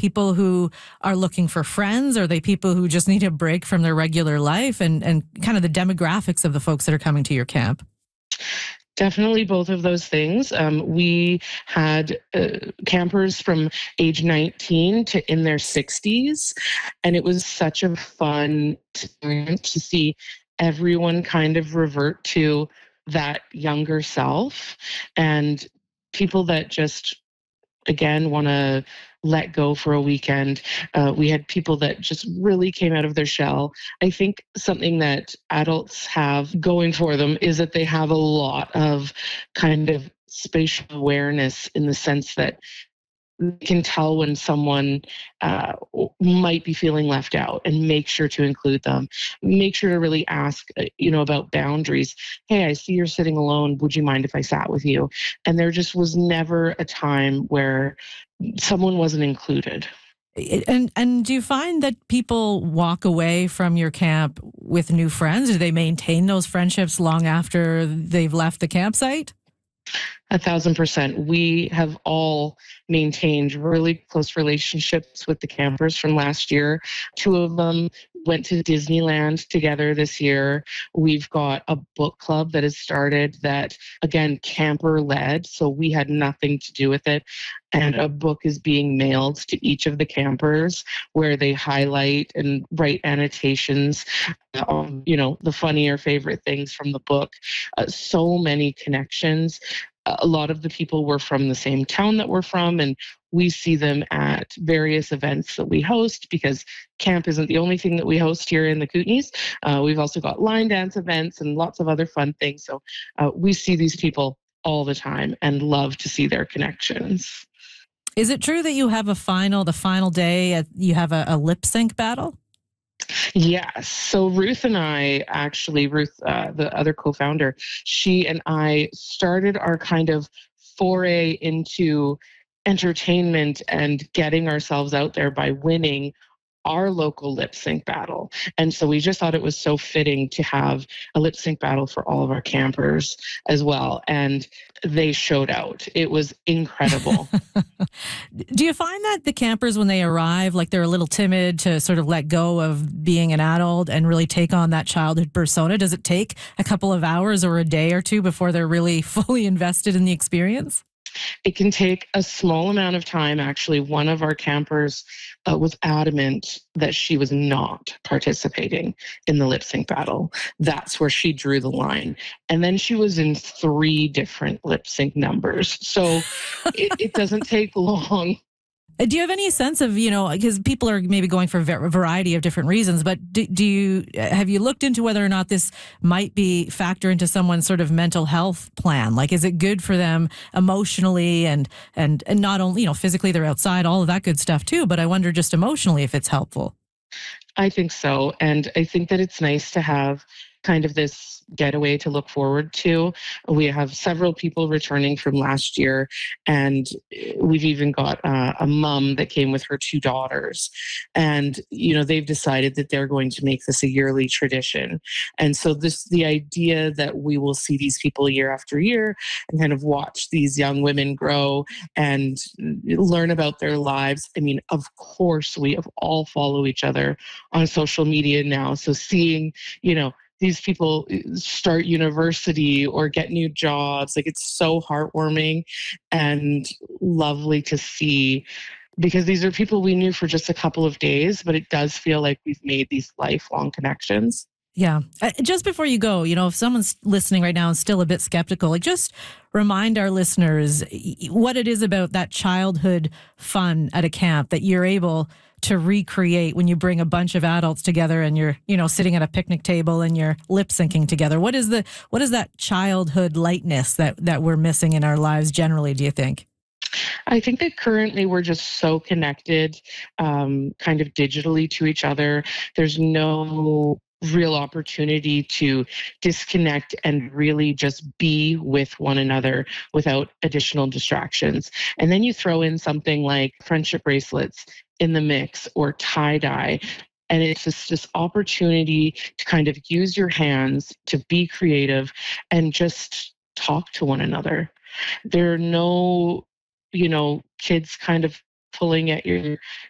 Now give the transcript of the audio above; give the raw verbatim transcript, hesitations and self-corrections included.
people who are looking for friends? Are they people who just need a break from their regular life? And, and kind of the demographics of the folks that are coming to your camp? Definitely both of those things. Um, we had uh, campers from age nineteen to in their sixties, and it was such a fun experience to see everyone kind of revert to that younger self, and people that just again want to let go for a weekend. Uh, we had people that just really came out of their shell. I think something that adults have going for them is that they have a lot of kind of spatial awareness, in the sense that they can tell when someone uh, might be feeling left out, and make sure to include them. Make sure to really ask, uh, you know, about boundaries. Hey, I see you're sitting alone. Would you mind if I sat with you? And there just was never a time where someone wasn't included. And and do you find that people walk away from your camp with new friends? Do they maintain those friendships long after they've left the campsite? A thousand percent. We have all maintained really close relationships with the campers from last year. Two of them went to Disneyland together this year. We've got a book club that has started that, again, camper led. So we had nothing to do with it. And a book is being mailed to each of the campers where they highlight and write annotations on, you know, the funny or favorite things from the book. Uh, so many connections. A lot of the people were from the same town that we're from, and we see them at various events that we host, because camp isn't the only thing that we host here in the Kootenays. Uh, we've also got line dance events and lots of other fun things. So uh, we see these people all the time and love to see their connections. Is it true that you have a final, the final day, uh, you have a, a lip sync battle? Yes. So Ruth and I, actually, Ruth, uh, the other co-founder, she and I started our kind of foray into entertainment and getting ourselves out there by winning our local lip sync battle. And so we just thought it was so fitting to have a lip sync battle for all of our campers as well. And they showed out. It was incredible. Do you find that the campers, when they arrive, like they're a little timid to sort of let go of being an adult and really take on that childhood persona? Does it take a couple of hours or a day or two before they're really fully invested in the experience? It can take a small amount of time. Actually, one of our campers uh, was adamant that she was not participating in the lip sync battle. That's where she drew the line. And then she was in three different lip sync numbers. So it, it doesn't take long. Do you have any sense of, you know, because people are maybe going for a variety of different reasons, but do, do you, have you looked into whether or not this might be factor into someone's sort of mental health plan? Like, is it good for them emotionally and, and, and not only, you know, physically they're outside, all of that good stuff too, but I wonder just emotionally if it's helpful. I think so. And I think that it's nice to have kind of this getaway to look forward to. We have several people returning from last year, and we've even got uh, a mom that came with her two daughters. And, you know, they've decided that they're going to make this a yearly tradition. And so this, the idea that we will see these people year after year and kind of watch these young women grow and learn about their lives. I mean, of course, we have all follow each other on social media now. So seeing, you know, these people start university or get new jobs, like, it's so heartwarming and lovely to see, because these are people we knew for just a couple of days, but it does feel like we've made these lifelong connections. Yeah. Uh, just before you go, you know, if someone's listening right now and still a bit skeptical, like, just remind our listeners what it is about that childhood fun at a camp that you're able to recreate when you bring a bunch of adults together and you're, you know, sitting at a picnic table and you're lip syncing together. What is the, what is that childhood lightness that, that we're missing in our lives generally, do you think? I think that currently we're just so connected, um, kind of digitally to each other. There's no real opportunity to disconnect and really just be with one another without additional distractions. And then you throw in something like friendship bracelets in the mix, or tie-dye. And it's just this opportunity to kind of use your hands to be creative and just talk to one another. There are no, you know, kids kind of pulling at your